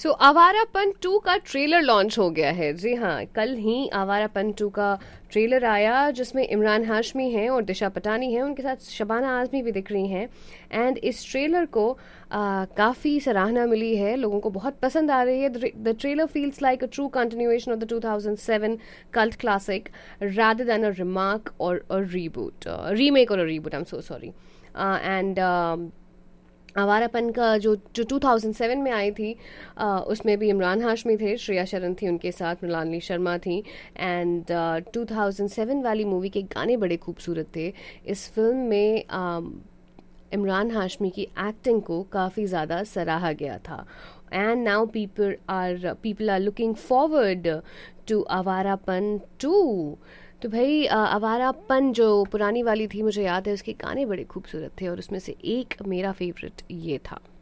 सो आवारापन 2 का trailer launch हो गया है। जी हाँ, कल ही आवारापन 2 का ट्रेलर आया जिसमें इमरान हाशमी हैं और दिशा पटानी हैं, उनके साथ शबाना आजमी भी दिख रही हैं। एंड इस ट्रेलर को काफ़ी सराहना मिली है, लोगों को बहुत पसंद आ रही है। The trailer feels like a true continuation of the 2007 cult classic rather than a remark or a reboot, remake or a reboot. I'm so sorry. And Awarapan का जो जो 2007 में आई थी, उसमें भी इमरान हाशमी थे, श्रेया शरण थी उनके साथ, मृणालिनी शर्मा थी। एंड 2007 वाली मूवी के गाने बड़े खूबसूरत थे। इस फिल्म में इमरान हाशमी की एक्टिंग को काफ़ी ज़्यादा सराहा गया था। And now people are looking forward to Awarapan 2। तो भाई आवारापन जो पुरानी वाली थी, मुझे याद है उसके गाने बड़े खूबसूरत थे और उसमें से एक मेरा फेवरेट ये था।